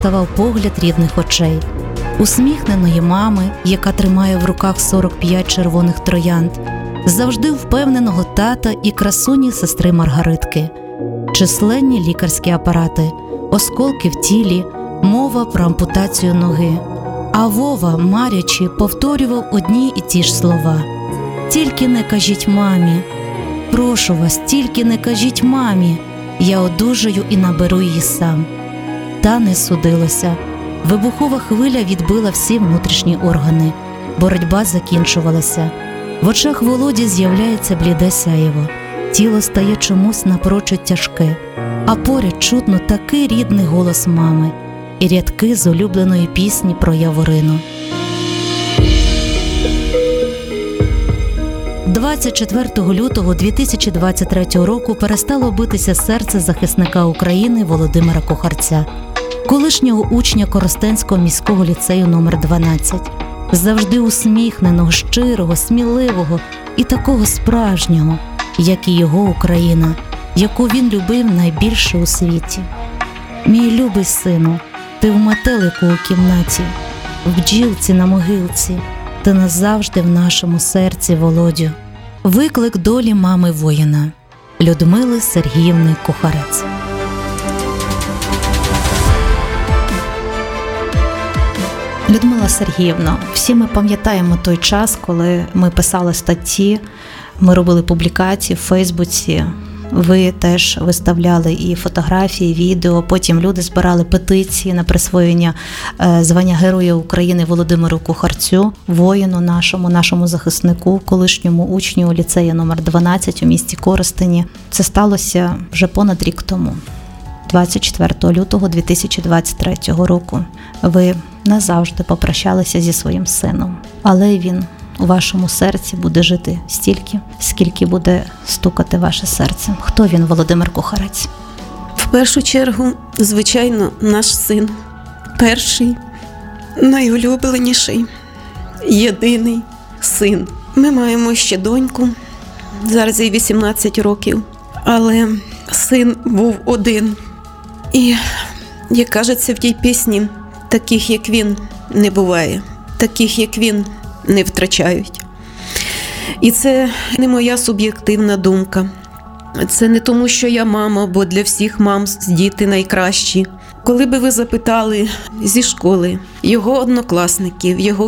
ставав погляд рідних очей. Усміхненої мами, яка тримає в руках 45 червоних троянд, завжди впевненого тата і красуні сестри Маргаритки. Численні лікарські апарати, осколки в тілі, мова про ампутацію ноги. А Вова, марячи, повторював одні і ті ж слова. «Тільки не кажіть мамі! Прошу вас, тільки не кажіть мамі! Я одужаю і наберу її сам». Та не судилося. Вибухова хвиля відбила всі внутрішні органи. Боротьба закінчувалася. В очах Володі з'являється бліде сяєво. Тіло стає чомусь напрочуд тяжке, а поряд чутно такий рідний голос мами і рядки з улюбленої пісні про Яворину. 24 лютого 2023 року перестало битися серце захисника України Володимира Кухарця, колишнього учня Коростенського міського ліцею номер 12, завжди усміхненого, щирого, сміливого і такого справжнього, як і його Україна, яку він любив найбільше у світі. Мій любий сину, ти в метелику у кімнаті, в бджілці на могилці, ти назавжди в нашому серці, Володю. Виклик долі мами воїна Людмили Сергіївни Кухарець. Людмила Сергіївна, всі ми пам'ятаємо той час, коли ми писали статті, ми робили публікації в Фейсбуці, ви теж виставляли і фотографії, відео, потім люди збирали петиції на присвоєння звання Героя України Володимиру Кухарцю, воїну нашому захиснику, колишньому учню ліцею номер 12 у місті Коростені. Це сталося вже понад рік тому. 24 лютого 2023 року ви назавжди попрощалися зі своїм сином, але він у вашому серці буде жити стільки, скільки буде стукати ваше серце. Хто він, Володимир Кухарець? В першу чергу, звичайно, наш син. Перший, найулюбленіший, єдиний син. Ми маємо ще доньку, зараз їй 18 років, але син був один. І, як кажеться в тій пісні, таких, як він, не буває. Таких, як він, не втрачають. І це не моя суб'єктивна думка. Це не тому, що я мама, бо для всіх мам діти найкращі. Коли би ви запитали зі школи його однокласників, його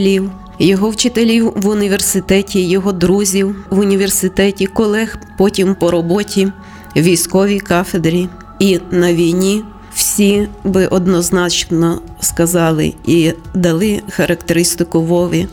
вчителів в університеті, його друзів в університеті, колег потім по роботі, в військовій кафедрі і на війні, всі би однозначно сказали і дали характеристику Вові,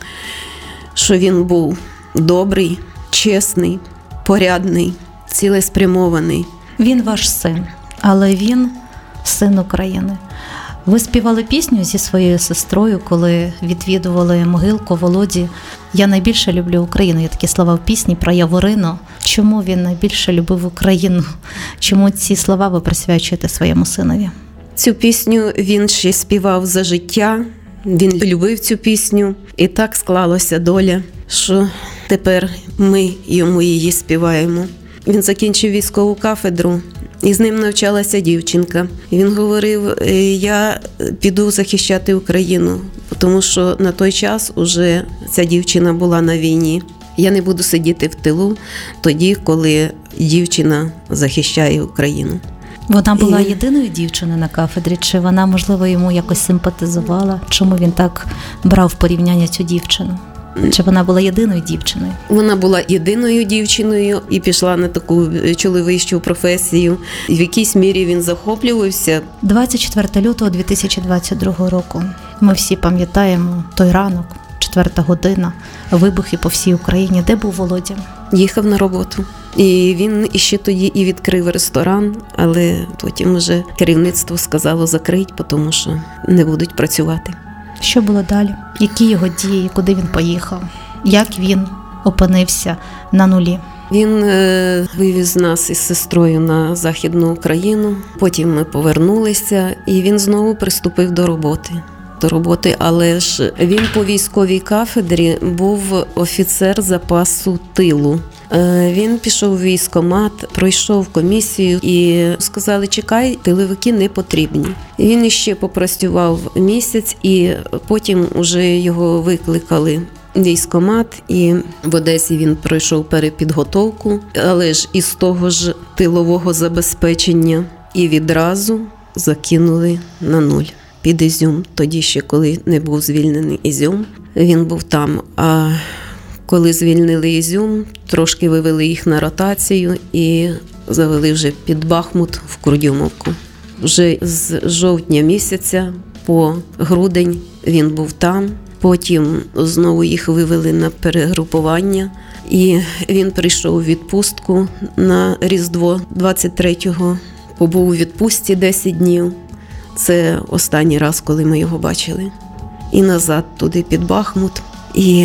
що він був добрий, чесний, порядний, цілеспрямований. Він ваш син, але він син України. Ви співали пісню зі своєю сестрою, коли відвідували могилку Володі. «Я найбільше люблю Україну». Є такі слова в пісні про Яворину. Чому він найбільше любив Україну? Чому ці слова ви присвячуєте своєму синові? Цю пісню він ще співав за життя. Він любив цю пісню. І так склалося доля, що тепер ми йому її співаємо. Він закінчив військову кафедру, і з ним навчалася дівчинка. Він говорив, я піду захищати Україну, тому що на той час уже ця дівчина була на війні. Я не буду сидіти в тилу тоді, коли дівчина захищає Україну. Вона була єдиною дівчиною на кафедрі, чи вона, можливо, йому якось симпатизувала? Чому він так брав в порівняння цю дівчину? Чи вона була єдиною дівчиною? Вона була єдиною дівчиною і пішла на таку чоловічу професію. В якійсь мірі він захоплювався. 24 лютого 2022 року. Ми всі пам'ятаємо той ранок, 4 година, вибухи по всій Україні. Де був Володя? Їхав на роботу. І він іще тоді і відкрив ресторан, але потім вже керівництво сказало закрити, тому що не будуть працювати. Що було далі? Які його дії? Куди він поїхав? Як він опинився на нулі? Він вивіз нас із сестрою на Західну Україну. Потім ми повернулися, і він знову приступив до роботи. багато роботи, але ж він по військовій кафедрі був офіцер запасу тилу. Він пішов у військкомат, пройшов комісію і сказали, чекай, тиловики не потрібні. Він іще попрацював місяць і потім уже його викликали в військкомат, і в Одесі він пройшов перепідготовку, але ж із того ж тилового забезпечення і відразу закинули на нуль під Ізюм. Тоді ще, коли не був звільнений Ізюм, він був там. А коли звільнили Ізюм, трошки вивели їх на ротацію і завели вже під Бахмут в Курдюмовку. Вже з жовтня місяця по грудень він був там. Потім знову їх вивели на перегрупування. І він прийшов у відпустку на Різдво 23-го. Побув у відпустці 10 днів. Це останній раз, коли ми його бачили. І назад туди під Бахмут. І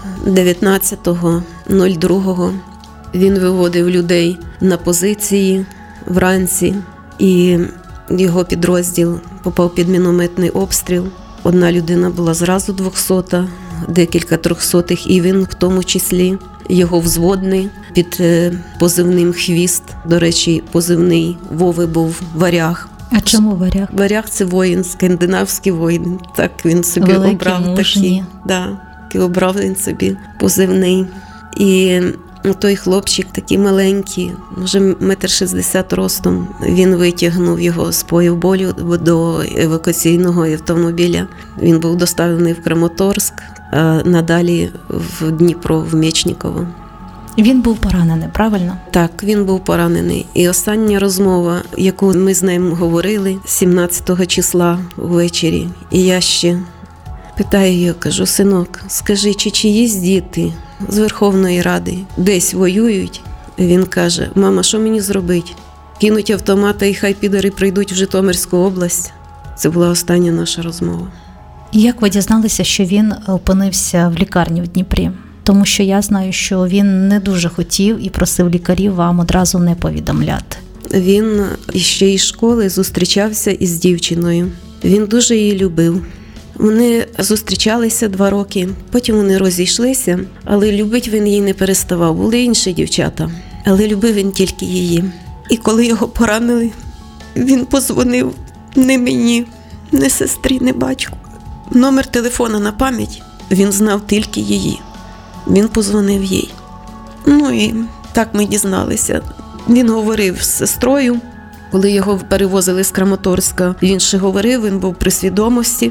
19.02 він виводив людей на позиції вранці. І його підрозділ попав під мінометний обстріл. Одна людина була зразу 200-та, декілька 300-х, і він в тому числі. Його взводний під позивним «Хвіст». До речі, позивний Вови був «Варяг». А чому «Варяг»? «Варяг» – це воїн, скандинавський воїн. Так він собі великий, обрав мужній. такий обрав він собі позивний. І той хлопчик такий маленький, може 1,60 м ростом, він витягнув його з пою болю до евакуаційного автомобіля. Він був доставлений в Краматорськ, а надалі в Дніпро, в Мечниково. Він був поранений, правильно? Так, він був поранений. І остання розмова, яку ми з ним говорили 17 числа ввечері, і я ще питаю його, кажу, синок, скажи, чи чиїсь діти з Верховної Ради десь воюють? Він каже, мама, що мені зробити? Кинуть автомата і хай підари прийдуть в Житомирську область. Це була остання наша розмова. І як ви дізналися, що він опинився в лікарні в Дніпрі? Тому що я знаю, що він не дуже хотів і просив лікарів вам одразу не повідомляти. Він ще із школи зустрічався із дівчиною. Він дуже її любив. Вони зустрічалися 2 роки, потім вони розійшлися, але любить він її не переставав. Були інші дівчата, але любив він тільки її. І коли його поранили, він подзвонив не мені, не сестрі, не батьку. Номер телефона на пам'ять він знав тільки її. Він подзвонив їй. Ну і так ми дізналися. Він говорив з сестрою, коли його перевозили з Краматорська. Він ще говорив, він був при свідомості,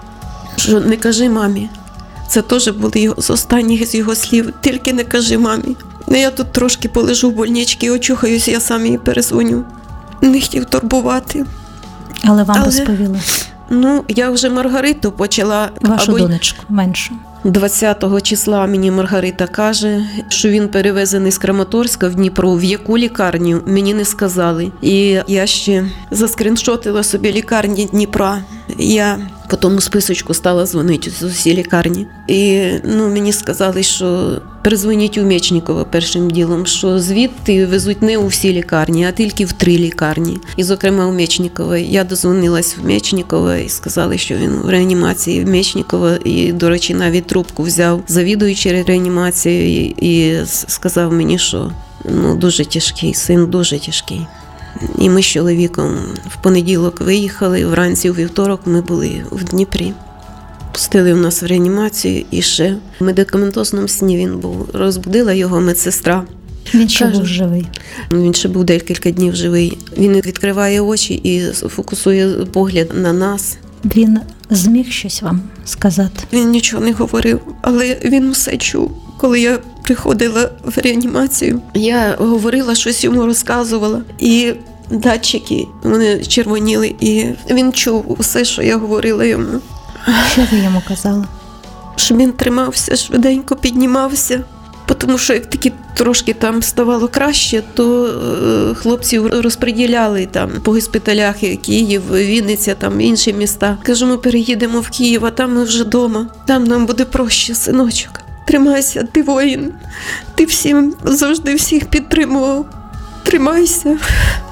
що не кажи мамі. Це теж були з останніх з його слів. Тільки не кажи мамі. Я тут трошки полежу в больничці, очухаюся, я сам їй перезвоню. Не хотів турбувати. Але вам розповіли? Ну, я вже Маргариту почала. Вашу донечку, меншу. 20 числа мені Маргарита каже, що він перевезений з Краматорська в Дніпро. В яку лікарню, мені не сказали. І я ще заскріншотила собі лікарні Дніпра. Я по тому списочку стала дзвонити з усі лікарні. І мені сказали, що перезвоніть у Мечниково першим ділом, що звідти везуть не у всі лікарні, а тільки в 3 лікарні. І, зокрема, у Мечниково. Я дозвонилась в Мечниково і сказали, що він в реанімації в Мечниково. І, до речі, навіть трубку взяв завідуючий реанімацією і сказав мені, що дуже тяжкий, син дуже тяжкий. І ми з чоловіком в понеділок виїхали, вранці у вівторок ми були в Дніпрі. Пустили в нас в реанімацію і ще в медикаментозному сні він був. Розбудила його медсестра. Він ще був живий? Він ще був декілька днів живий. Він відкриває очі і фокусує погляд на нас. Він зміг щось вам сказати? Він нічого не говорив, але він усе чув. Коли я приходила в реанімацію, я говорила, щось йому розказувала. І датчики, вони червоніли, і він чув усе, що я говорила йому. Що ви йому казали? Щоб він тримався, швиденько піднімався. Тому що як таки трошки там ставало краще, то хлопців розподіляли там по госпіталях, Київ, Вінниця, там інші міста. Кажу, ми переїдемо в Київ, а там ми вже вдома. Там нам буде проще, синочок. Тримайся, ти воїн. Ти всім завжди всіх підтримував. Тримайся.